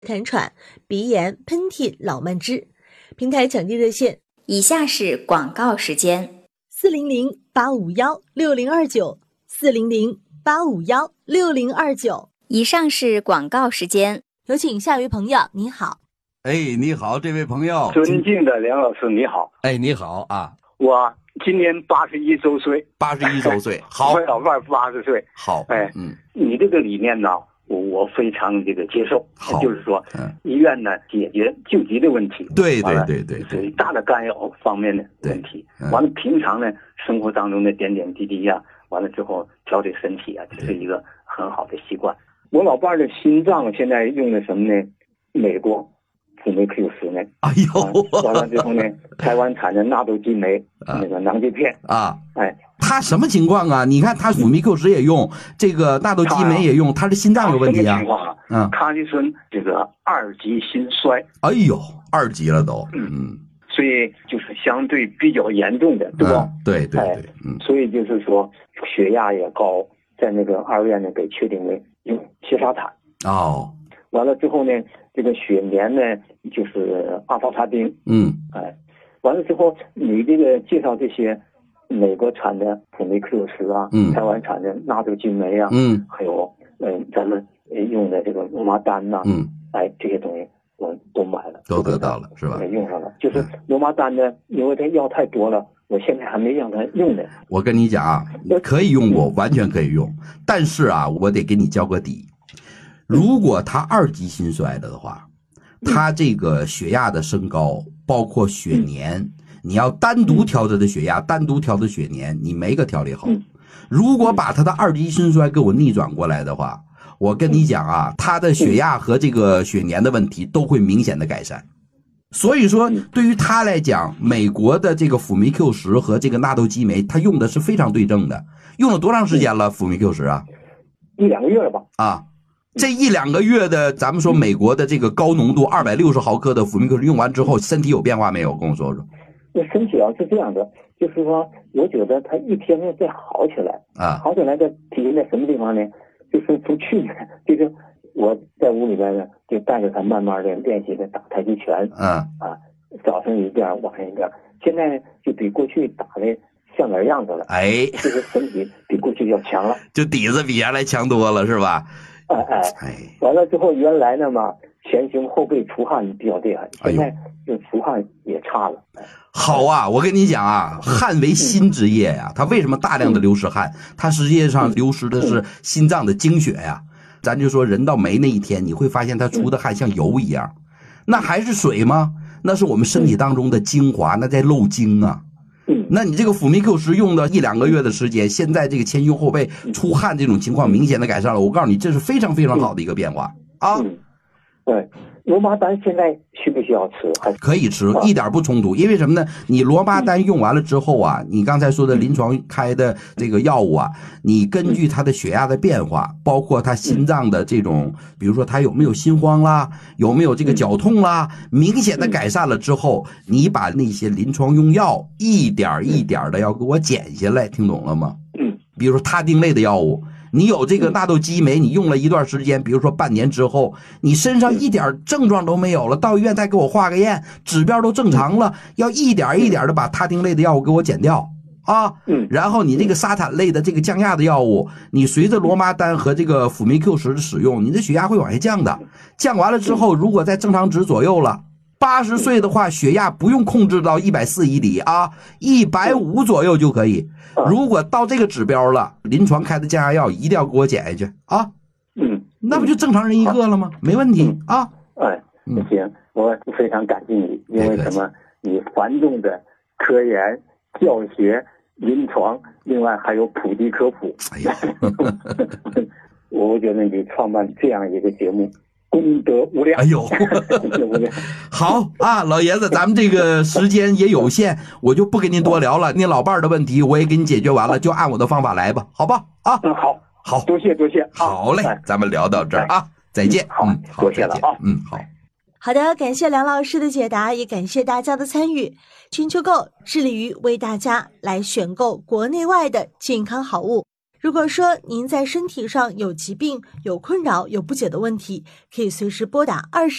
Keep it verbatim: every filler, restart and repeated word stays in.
痰喘、鼻炎、喷嚏、老慢支。平台抢地热线： 以下是广告时间： 四零零八五幺六零二九，四零零八五幺六零二九。 以上是广告时间， 有请下一位朋友，你好。 哎，你好，这位朋友。 尊敬的梁老师，你好。 哎，你好啊。 我今年八十一周岁。 八十一周岁，好。 我老伴八十岁。 好。 哎， 嗯， 你这个理念呢，我我非常这个接受。 好， 就是说， 嗯， 医院呢解决救急的问题。 对对对对， 属于大的干扰方面的问题。完了，平常呢生活当中的点点滴滴呀、啊，完了之后调理身体啊，这是一个很好的习惯。我老伴的心脏现在用的什么呢？美国辅酶 Q 十呢？ 哎呦， 啊、完了之后呢，台湾产的纳豆激酶、啊、那个囊剂片啊， 哎， 他什么情况啊？你看他辅酶 Q 十也用，这个纳豆激酶也用，他的心脏有问题啊？ 什么情况啊？嗯，他就是这个二级心衰。 哎呦，二级了都， 嗯。嗯，所以就是相对比较严重的，对吧？ 嗯、对对对，嗯， 所以就是说血压也高，在那个二院呢给确定为用缬沙坦。 哦， 完了之后呢，这个血粘呢就是阿方沙丁。嗯，哎，完了之后你这个介绍这些美国产的辅酶 Q 十啊，嗯，台湾产的纳豆激酶啊，嗯，还有嗯、呃、咱们用的这个罗马丹呐、啊，嗯，哎这些东西。我都买了， 都得到了，是吧？ 用上了，就是罗马丹呢，因为它药太多了，我现在还没让它用呢。 我跟你讲啊，可以用过，完全可以用，但是啊，我得给你交个底。如果他二级心衰了的话，他这个血压的升高，包括血粘，你要单独调他的血压，单独调的血粘，你没个调理好。如果把他的二级心衰给我逆转过来的话，我跟你讲啊，他的血压和这个血粘的问题都会明显的改善。所以说对于他来讲，美国的这个辅酶 Q 十和这个纳豆激酶他用的是非常对症的。用了多长时间了辅酶 Q 十啊？ 一两个月了吧。 啊，这一两个月的咱们说美国的这个高浓度二百六十毫克的辅酶 Q 十用完之后，身体有变化没有？跟我说说。 那身体啊是这样的，就是说我觉得他一天天在好起来啊，好起来的体现在什么地方呢？就是从去年，就是我在屋里边呢，就带着他慢慢的练习的打太极拳，嗯啊，早上一遍，晚上一遍。现在呢，就比过去打的像点样子了， 哎， 就是身体比过去要强了， 就底子比原来强多了，是吧？ 哎哎哎，完了之后，原来呢嘛，前胸后背出汗比较厉害，现在就出汗也差了。哎好啊，我跟你讲啊，汗为心之液呀、啊，它为什么大量的流失汗？它实际上流失的是心脏的精血呀、啊。咱就说人到没那一天，你会发现它出的汗像油一样，那还是水吗？那是我们身体当中的精华，那在漏精啊。那你这个辅酶 Q 十用的一两个月的时间，现在这个前胸后背出汗这种情况明显的改善了，我告诉你，这是非常非常好的一个变化啊。 对。罗马丹现在需不需要吃？还可以吃，一点不冲突。因为什么呢？你罗马丹用完了之后啊，你刚才说的临床开的这个药物啊，你根据他的血压的变化，包括他心脏的这种，比如说他有没有心慌啦，有没有这个绞痛啦，明显的改善了之后，你把那些临床用药一点一点的要给我减下来，听懂了吗？嗯，比如说他汀类的药物。你有这个纳豆激酶，你用了一段时间，比如说半年之后，你身上一点症状都没有了，到医院再给我化个验，指标都正常了，要一点一点的把他汀类的药物给我减掉啊。然后你这个沙坦类的这个降压的药物，你随着罗马丹和这个辅酶 Q 十的使用，你的血压会往下降的。降完了之后，如果在正常值左右了，八十岁的话，血压不用控制到一百四以里啊，一百五左右就可以。如果到这个指标了，临床开的降压药一定要给我减下去啊。嗯，那不就正常人一个了吗？没问题啊。 哎，行，我非常感谢你，因为什么？你繁重的科研、教学、临床，另外还有普及科普。哎呀，我觉得你创办这样一个节目。功德无量。 哎呦，好啊，老爷子，咱们这个时间也有限，我就不跟您多聊了。您老伴儿的问题我也给你解决完了，就按我的方法来吧，好吧？啊， 嗯，好， 好， 多谢多谢， 好嘞，咱们聊到这儿啊，再见。 好， 嗯， 多谢了啊， 嗯，好。 好的，感谢梁老师的解答，也感谢大家的参与。全球购致力于为大家来选购国内外的健康好物。 如果说您在身体上有疾病、有困扰、有不解的问题，可以随时拨打二十